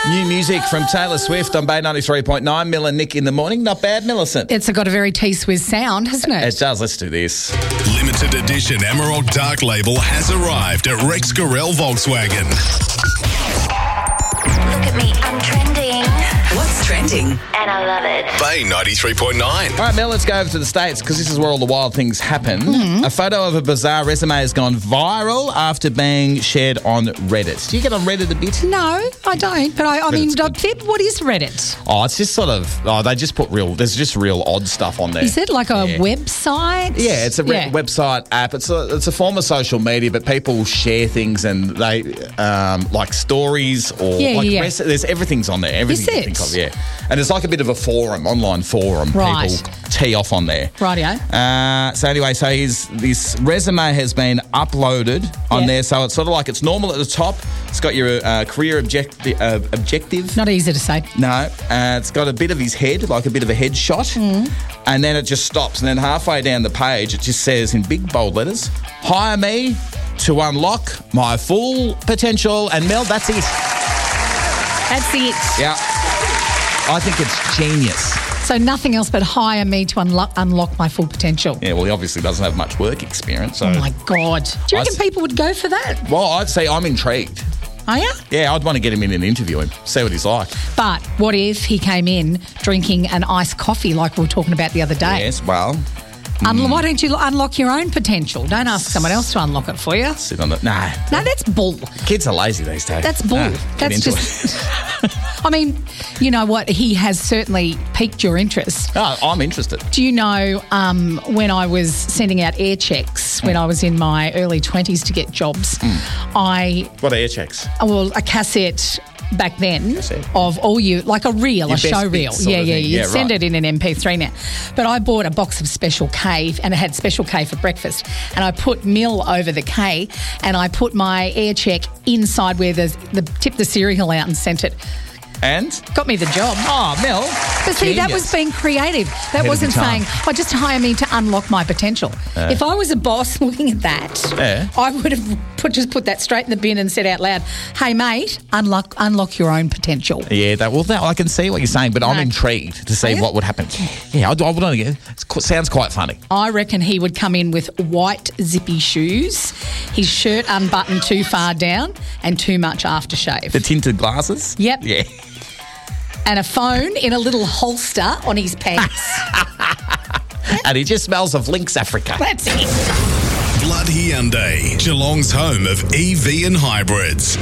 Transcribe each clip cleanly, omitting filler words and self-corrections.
New music from Taylor Swift on Bay 93.9. Mill and Nick in the morning. Not bad, Millicent. It's got a very T-Swizz sound, hasn't it? It does. Let's do this. Limited edition Emerald Dark Label has arrived at Rex Gorell Volkswagen. Look at me, I'm trending. What's trending? And I love it. Bay 93.9. All right, Mel, let's go over to the States because this is where all the wild things happen. Mm-hmm. A photo of a bizarre resume has gone viral after being shared on Reddit. Do you get on Reddit a bit? No, I don't. But I mean, what is Reddit? Oh, it's just sort of, they just put there's just real odd stuff on there. Is it like a website? Yeah, it's a website app. It's a form of social media, but people share things and they like stories or there's everything's on there. Everything you think of, yeah. And it's like a bit of a forum, online forum. Right. People tee off on there. Rightio. So anyway, this resume has been uploaded on there. So it's sort of like it's normal at the top. It's got your career objective. Not easy to say. No. It's got a bit of his head, like a bit of a headshot. And then it just stops. And then halfway down the page, it just says in big bold letters, hire me to unlock my full potential. And Mel, that's it. That's it. Yeah. I think it's genius. So nothing else but hire me to unlock my full potential. Yeah, well, he obviously doesn't have much work experience. So. Oh, my God. Do you reckon people would go for that? Well, I'd say I'm intrigued. Are you? Yeah, I'd want to get him in and interview him, see what he's like. But what if he came in drinking an iced coffee like we were talking about the other day? Yes, well... Why don't you unlock your own potential? Don't ask someone else to unlock it for you. Sit on the... No, that's bull. Kids are lazy these days. That's bull. That's just... I mean, you know what? He has certainly piqued your interest. Oh, I'm interested. Do you know when I was sending out air checks when I was in my early 20s to get jobs, What are air checks? Well, a cassette... back then of all like a reel, a show reel. You'd send it in an MP3 now. But I bought a box of Special K and it had Special K for breakfast. And I put Mill over the K and I put my air check inside where tipped the cereal out and sent it. And? Got me the job. Oh, Mel. But see, that was being creative. That wasn't saying, just hire me to unlock my potential. If I was a boss looking at that, I would have just put that straight in the bin and said out loud, hey, mate, unlock your own potential. Yeah, I can see what you're saying, but I'm intrigued to see what would happen. Yeah, I would want to get it. Sounds quite funny. I reckon he would come in with white zippy shoes, his shirt unbuttoned too far down and too much aftershave. The tinted glasses? Yep. Yeah. And a phone in a little holster on his pants. And he just smells of Lynx Africa. That's it. Blood Hyundai, Geelong's home of EV and hybrids.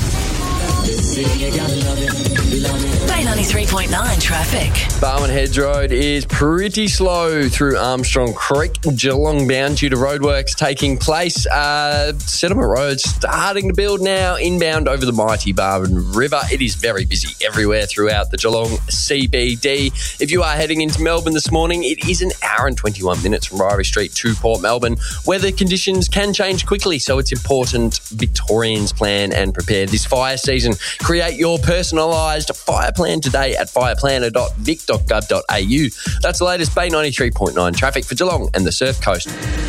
Bay 93.9 traffic. Barwon Heads Road is pretty slow through Armstrong Creek, Geelong bound due to roadworks taking place. Settlement Road starting to build now, inbound over the mighty Barwon River. It is very busy everywhere throughout the Geelong CBD. If you are heading into Melbourne this morning, it is an hour and 21 minutes from Ryrie Street to Port Melbourne. Weather conditions can change quickly, so it's important Victorians plan and prepare this fire season. Create your personalised fire plan today at fireplanner.vic.gov.au. That's the latest Bay 93.9 traffic for Geelong and the Surf Coast.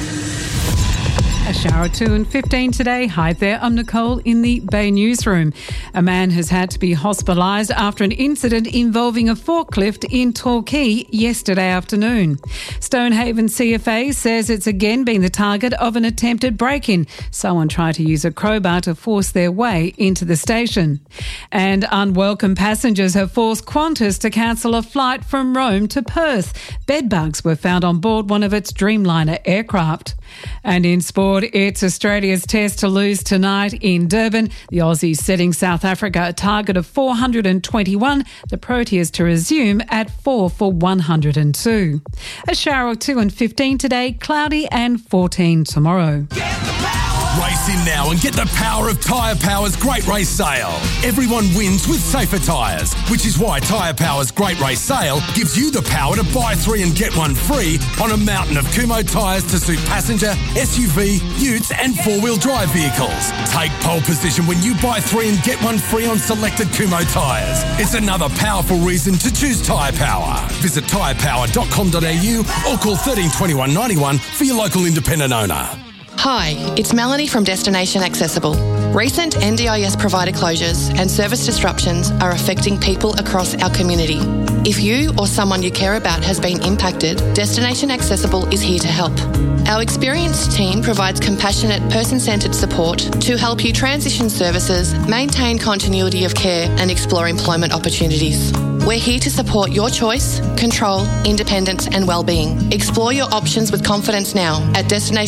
A shower at 2:15 today. Hi there, I'm Nicole in the Bay Newsroom. A man has had to be hospitalised after an incident involving a forklift in Torquay yesterday afternoon. Stonehaven CFA says it's again been the target of an attempted break-in. Someone tried to use a crowbar to force their way into the station. And unwelcome passengers have forced Qantas to cancel a flight from Rome to Perth. Bedbugs were found on board one of its Dreamliner aircraft. And in sport, it's Australia's test to lose tonight in Durban. The Aussies setting South Africa a target of 421. The Proteas to resume at 4 for 102. A shower of 2:15 today, cloudy and 14 tomorrow. Race in now and get the power of Tyre Power's Great Race Sale. Everyone wins with safer tyres, which is why Tyre Power's Great Race Sale gives you the power to buy 3 and get 1 free on a mountain of Kumho tyres to suit passenger, SUV, utes and 4-wheel drive vehicles. Take pole position when you buy 3 and get 1 free on selected Kumho tyres. It's another powerful reason to choose Tyre Power. Visit tyrepower.com.au or call 13 21 91 for your local independent owner. Hi, it's Melanie from Destination Accessible. Recent NDIS provider closures and service disruptions are affecting people across our community. If you or someone you care about has been impacted, Destination Accessible is here to help. Our experienced team provides compassionate, person-centred support to help you transition services, maintain continuity of care and explore employment opportunities. We're here to support your choice, control, independence and wellbeing. Explore your options with confidence now at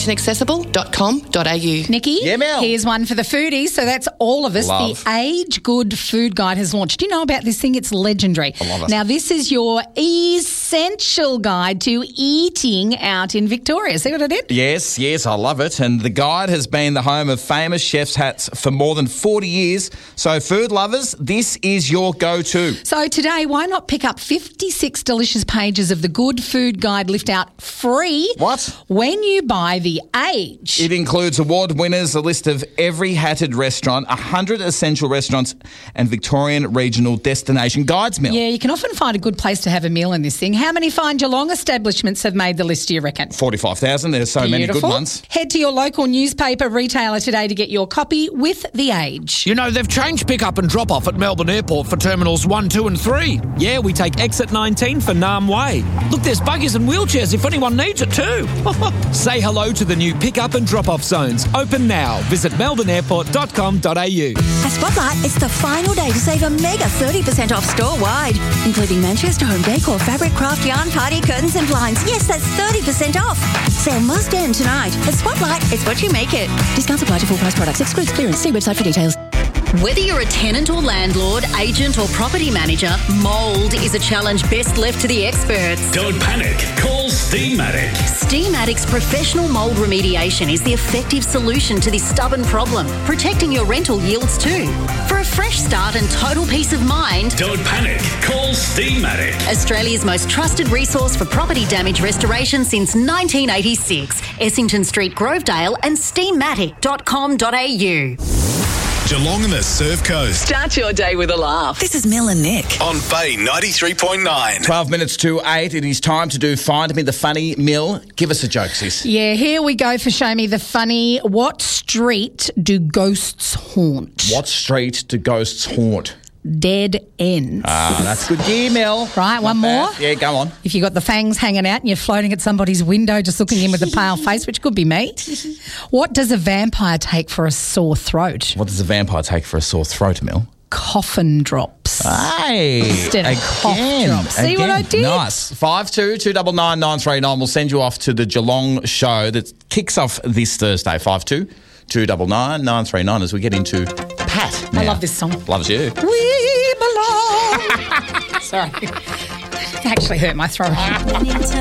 destinationaccessible.com.au. Nikki, Yeah, Mel. here's one for the foodies. So that's all of us. Love. The Age Good Food Guide has launched. Do you know about this thing? It's legendary. I love it. Now, this is your essential guide to eating out in Victoria. See what I did? Yes, I love it. And the guide has been the home of famous chefs' hats for more than 40 years. So, food lovers, this is your go-to. So today, why not pick up 56 delicious pages of the Good Food Guide lift out free? What? When you buy The Age. It includes award winners, a list of every hatted restaurant, 100 essential restaurants, and Victorian regional destination guides, Mel. Yeah, you can often find a good place to have a meal in this thing. How many fine Geelong establishments have made the list, do you reckon? 45,000. There's so many good Beautiful. ones. Head to your local newspaper retailer today to get your copy with The Age. You know, they've changed pick-up and drop-off at Melbourne Airport for Terminals 1, 2 and 3. Yeah, we take exit 19 for Nam Way. Look, there's buggies and wheelchairs if anyone needs it too. Say hello to the new pick-up and drop-off zones. Open now. Visit melbourneairport.com.au. At Spotlight, it's the final day to save a mega 30% off store-wide, including Manchester Home Decor, fabric, craft, yarn, party, curtains and blinds. Yes, that's 30% off. Sale must end tonight. At Spotlight, it's what you make it. Discounts apply to full-price products. Excludes clearance. See website for details. Whether you're a tenant or landlord, agent or property manager, mould is a challenge best left to the experts. Don't panic. Call Steamatic. Steamatic's professional mould remediation is the effective solution to this stubborn problem, protecting your rental yields too. For a fresh start and total peace of mind, Don't panic. Call Steamatic. Australia's most trusted resource for property damage restoration since 1986. Essington Street, Grovedale and steamatic.com.au. Geelong and the Surf Coast. Start your day with a laugh. This is Mel and Nick. On Bay 93.9. 12 minutes to 8. It is time to do Find Me the Funny. Mill, give us a joke, sis. Yeah, here we go for Show Me the Funny. What street do ghosts haunt? What street do ghosts haunt? Dead ends. Ah, that's good gear, Mel. Right, one more. Yeah, go on. If you got the fangs hanging out and you're floating at somebody's window just looking in with a pale face, which could be me. What does a vampire take for a sore throat? What does a vampire take for a sore throat, Mel? Coffin drops. Hey, Instead of cough drops. See what I did? Nice. 522999 939. We'll send you off to the Geelong show that kicks off this Thursday. 522999 939 as we get into Pat now. I love this song. Loves you. We belong. Sorry. It actually hurt my throat.